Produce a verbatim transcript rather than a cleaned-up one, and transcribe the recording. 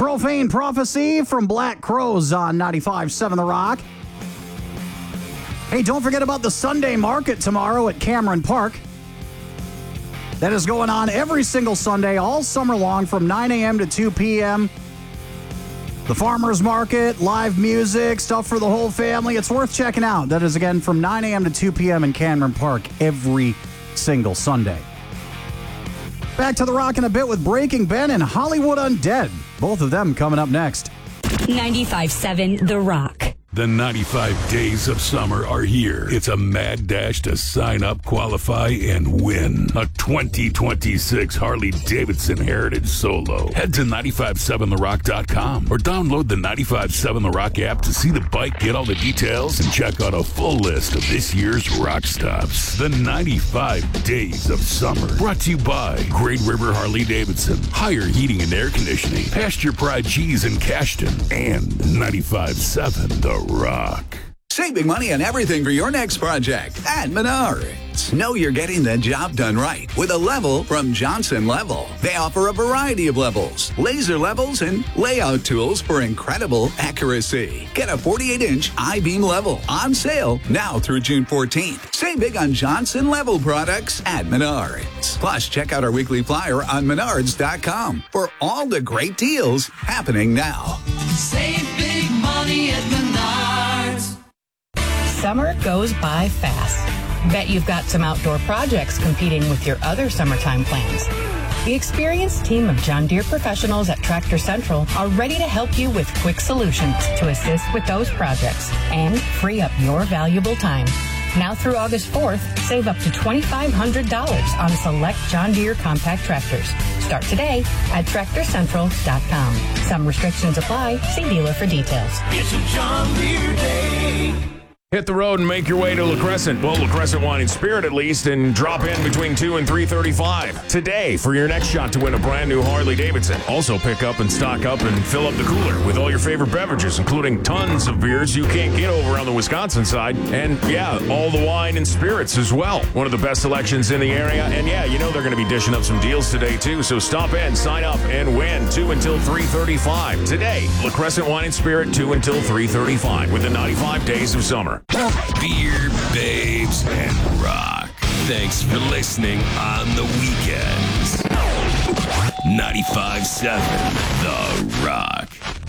Profane Prophecy from Black Crows on ninety-five point seven The Rock. Hey, don't forget about the Sunday market tomorrow at Cameron Park. That is going on every single Sunday, all summer long from nine a.m. to two p.m. The farmers market, live music, stuff for the whole family. It's worth checking out. That is, again, from nine a.m. to two p.m. in Cameron Park every single Sunday. Back to The Rock in a bit with Breaking Ben and Hollywood Undead. Both of them coming up next. ninety-five point seven The Rock. The ninety-five days of summer are here. It's a mad dash to sign up, qualify, and win a twenty twenty-six Harley-Davidson Heritage Solo. Head to nine five seven the rock dot com or download the ninety-five seven The Rock app to see the bike, get all the details, and check out a full list of this year's rock stops. The ninety-five days of summer. Brought to you by Great River Harley-Davidson, Higher Heating and Air Conditioning, Pasture Pride Cheese in Cashton, and ninety-five point seven The Rock. Save big money on everything for your next project at Menards. Know you're getting the job done right with a level from Johnson Level. They offer a variety of levels, laser levels, and layout tools for incredible accuracy. Get a forty-eight inch I-beam level on sale now through June fourteenth. Save big on Johnson Level products at Menards. Plus, check out our weekly flyer on menards dot com for all the great deals happening now. Save big money at Menards. Summer goes by fast. Bet you've got some outdoor projects competing with your other summertime plans. The experienced team of John Deere professionals at Tractor Central are ready to help you with quick solutions to assist with those projects and free up your valuable time. Now through August fourth, save up to two thousand five hundred dollars on select John Deere compact tractors. Start today at tractor central dot com. Some restrictions apply. See dealer for details. It's a John Deere day. Hit the road and make your way to La Crescent. Well, La Crescent Wine and Spirit at least, and drop in between two and three thirty-five today for your next shot to win a brand new Harley Davidson. Also pick up and stock up and fill up the cooler with all your favorite beverages, including tons of beers you can't get over on the Wisconsin side. And yeah, all the wine and spirits as well. One of the best selections in the area. And yeah, you know they're going to be dishing up some deals today too. So stop in, sign up, and win two until three thirty-five today. La Crescent Wine and Spirit two until three thirty-five with the ninety-five days of summer. Beer, babes, and rock. Thanks for listening on the weekends. ninety-five point seven The Rock.